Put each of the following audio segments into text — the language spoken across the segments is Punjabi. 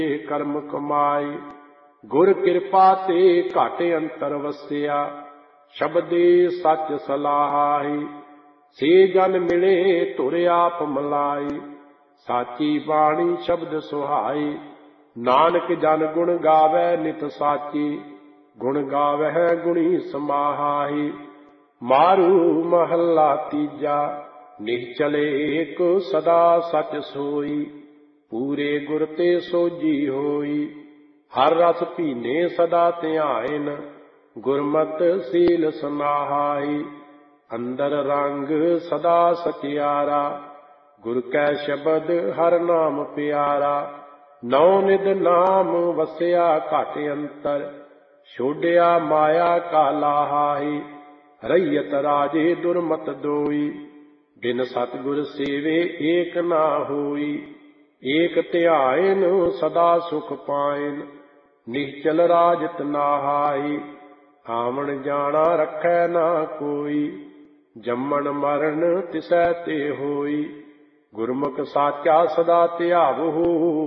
ਕਰਮ ਕਮਾਏ। ਗੁਰ ਕਿਰਪਾ ਤੇ ਘਟ ਅੰਤਰ ਵਸਿਆ, ਸ਼ਬਦੇ ਸੱਚ ਸਲਾਹੀ। ਸੇ ਜਨ ਮਿਲੇ ਧੁਰ ਆਪ ਮਲਾਈ, ਸਾਚੀ ਬਾਣੀ ਸ਼ਬਦ ਸੁਹਾਈ। ਨਾਨਕ ਜਨ ਗੁਣ ਗਾਵੈ ਨਿਤ ਸਾਚੀ, ਗੁਣ ਗਾਵੈ ਗੁਣੀ ਸਮਾਹਾਈ। ਮਾਰੂ ਮਹੱਲਾ ਤੀਜਾ, ਨਿਹਚਲੇ ਏਕ ਸਦਾ ਸਚ ਸੋਈ। ਪੂਰੇ ਗੁਰ ਤੇ ਸੋਜੀ ਹੋਈ, ਹਰ ਰਸ ਪੀਨੇ ਸਦਾ ਧਿਆਇਨ। ਗੁਰਮਤਿ ਸੀਲ ਸਮਾਹਾਈ, ਅੰਦਰ ਰੰਗ ਸਦਾ ਸਚਿਆਰਾ। ਗੁਰ ਕੈ ਸ਼ਬਦ ਹਰ ਨਾਮ ਪਿਆਰਾ। ਨੌ ਨਿਧ ਨਾਮ ਵਸਿਆ ਘਟ ਅੰਤਰ, ਛੋਡਿਆ ਮਾਇਆ ਕਾ ਲਾਹਾਈ। ਰਈਅਤ ਰਾਜੇ ਦੁਰਮਤ ਦੋਈ, ਬਿਨ ਸਤਿਗੁਰ ਸੇਵੇ ਏਕ ਨਾ ਹੋਈ। ਏਕ ਧਿਆਇਨ ਸਦਾ ਸੁਖ ਪਾਇਨ, ਨਿਹਚਲ ਰਾਜਤ ਨਾਹਾਈ। ਆਵਣ ਜਾਣਾ ਰੱਖੈ ਨਾ ਕੋਈ, ਜੰਮਣ ਮਰਨ ਤਿਸੈ ਤੇ ਹੋਈ। ਗੁਰਮੁਖ ਸਾਚਾ ਸਦਾ ਧਿਆਵਹੁ,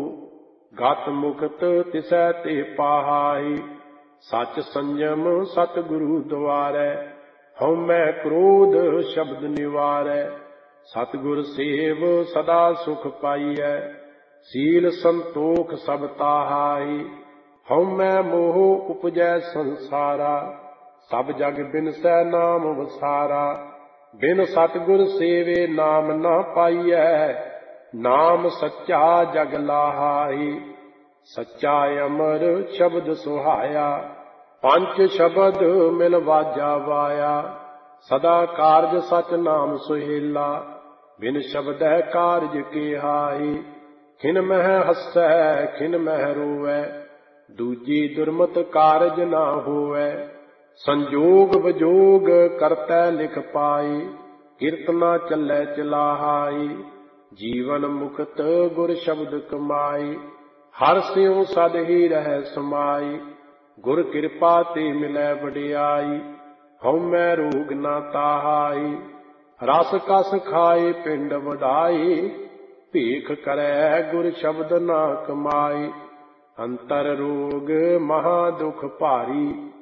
ਗਤ ਮੁਕਤ ਤਿਸੈ ਤੇ ਪਾਹਾਈ। ਸਚ ਸੰਜਮ ਸਤਿਗੁਰੂ ਦੁਆਰੈ, ਹਉਮੈ ਕ੍ਰੋਧ ਸ਼ਬਦ ਨਿਵਾਰੈ। ਸਤਿਗੁਰ ਸੇਵ ਸਦਾ ਸੁਖ ਪਾਈਐ, ਸੀਲ ਸੰਤੋਖ ਸਭ ਤਾਹਾਈ। ਹਉਮੈ ਮੋਹ ਉਪਜੈ ਸੰਸਾਰਾ, ਸਭ ਜਗ ਬਿਨਸੈ ਨਾਮ ਵਸਾਰਾ। ਬਿਨ ਸਤਿਗੁਰ ਸੇਵੇ ਨਾਮ ਨਾ ਪਾਈਐ, ਨਾਮ ਸੱਚਾ ਜਗ ਲਾਹਾਈ। ਸੱਚਾ ਅਮਰ ਸ਼ਬਦ ਸੁਹਾਇਆ, ਪੰਚ ਸ਼ਬਦ ਮਿਲ ਵਾਜਾ ਵਾਇਆ। ਸਦਾ ਕਾਰਜ ਸਚ ਨਾਮ ਸੁਹੇਲਾ, ਬਿਨ ਸ਼ਬਦੈ ਕਾਰਜ ਕੇਹਾਈ। ਖਿਨ ਮਹਿ ਹੱਸੈ ਖਿਨ ਮਹਿ ਰੋਵੈ, ਦੂਜੀ ਦੁਰਮਤ ਕਾਰਜ ਨਾ ਹੋਵੈ। ਸੰਜੋਗ ਵਿਜੋਗ ਕਰਤੈ ਲਿਖ ਪਾਈ, ਕਿਰਤ ਨਾ ਚੱਲੈ ਚਲਾਹਾਈ। ਜੀਵਨ ਮੁਕਤ ਗੁਰ ਸ਼ਬਦ ਕਮਾਈ, ਹਰ ਸਿਉ ਸਦ ਹੀ ਰਹਿ ਸਮਾਈ। ਗੁਰ ਕਿਰਪਾ ਤੇ ਮਿਲੈ ਵਡਿਆਈ, ਹਉਮੈ ਰੋਗ ਨਾ ਤਾਹਾਈ। ਰਸ ਕਸ ਖਾਏ ਪਿੰਡ ਵਡਾਈ, ਭੀਖ ਕਰੈ ਗੁਰ ਸ਼ਬਦ ਨਾ ਕਮਾਈ। ਅੰਤਰ ਰੋਗ ਮਹਾ ਦੁਖ ਭਾਰੀ,